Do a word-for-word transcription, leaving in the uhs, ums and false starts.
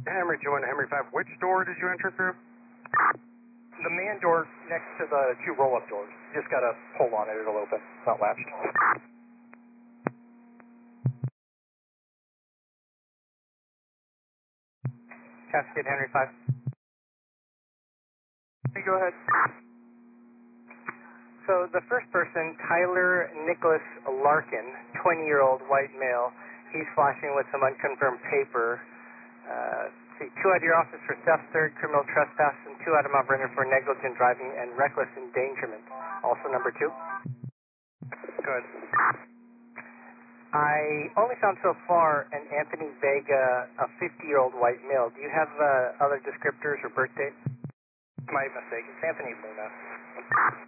Henry two one to Henry five, which door did you enter through? The main door next to the two roll-up doors. You just gotta pull on it, it'll open. It's not latched. Cascade Henry five. Go ahead. So the first person, Tyler Nicholas Larkin, twenty-year-old white male. He's flashing with some unconfirmed paper. Uh, see, two out of your office for theft, third criminal trespass, and two out of Mount Vernon for negligent driving and reckless endangerment. Also number two. Good. I only found so far an Anthony Vega, a fifty-year-old white male. Do you have uh, other descriptors or birth date? My mistake. It's Anthony Luna.